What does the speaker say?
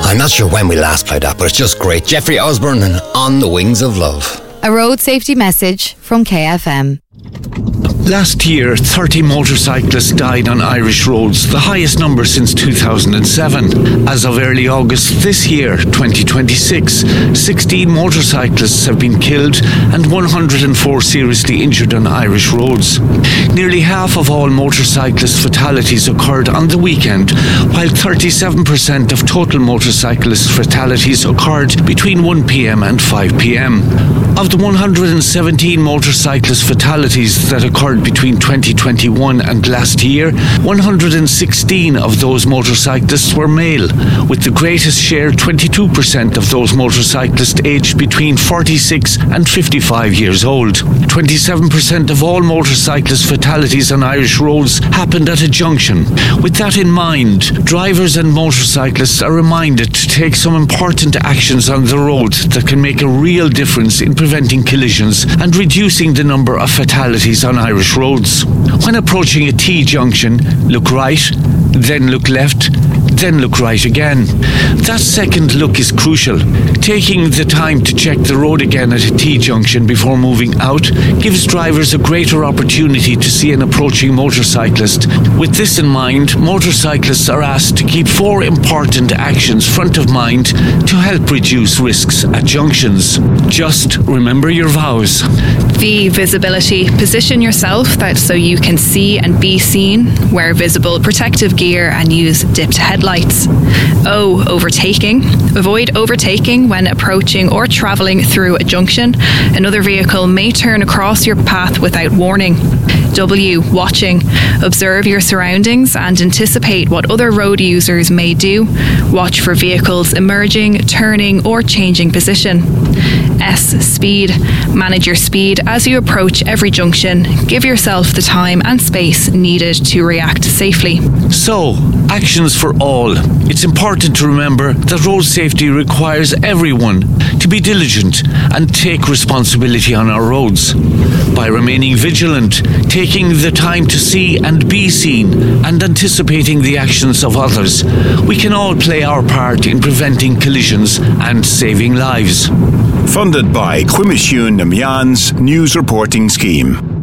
I'm not sure when we last played that, but it's just great. Jeffrey Osborne and On the Wings of Love. A road safety message from KFM. Last year, 30 motorcyclists died on Irish roads, the highest number since 2007. As of early August this year, 2026, 16 motorcyclists have been killed and 104 seriously injured on Irish roads. Nearly half of all motorcyclist fatalities occurred on the weekend, while 37% of total motorcyclist fatalities occurred between 1 p.m. and 5 p.m. Of the 117 motorcyclist fatalities that occurred between 2021 and last year, 116 of those motorcyclists were male, with the greatest share, 22% of those motorcyclists aged between 46 and 55 years old. 27% of all motorcyclist fatalities on Irish roads happened at a junction. With that in mind, drivers and motorcyclists are reminded to take some important actions on the road that can make a real difference in preventing collisions and reducing the number of fatalities on Irish roads. When approaching a T-junction, look right, then look left, then look right again. That second look is crucial. Taking the time to check the road again at a T-junction before moving out gives drivers a greater opportunity to see an approaching motorcyclist. With this in mind, motorcyclists are asked to keep 4 important actions front of mind to help reduce risks at junctions. Just remember your vows. V, visibility. Position yourself so you can see and be seen. Wear visible protective gear and use dipped headlights. O, overtaking. Avoid overtaking when approaching or travelling through a junction. Another vehicle may turn across your path without warning. W, watching. Observe your surroundings and anticipate what other road users may do. Watch for vehicles emerging, turning or changing position. S, speed. Manage your speed as you approach every junction. Give yourself the time and space needed to react safely. So, actions for all. It's important to remember that road safety requires everyone to be diligent and take responsibility on our roads. By remaining vigilant, taking the time to see and be seen, and anticipating the actions of others, we can all play our part in preventing collisions and saving lives. Funded by Cuimisiún na Meán's News Reporting Scheme.